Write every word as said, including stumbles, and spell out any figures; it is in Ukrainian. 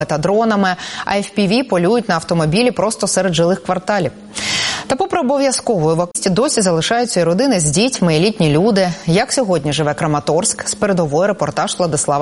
та дронами, а еф пі ві полюють на автомобілі просто серед жилих кварталів. Та попри обов'язкову евакуацію, досі залишаються і родини з дітьми, і літні люди. Як сьогодні живе Краматорськ? З передової репортаж Владислава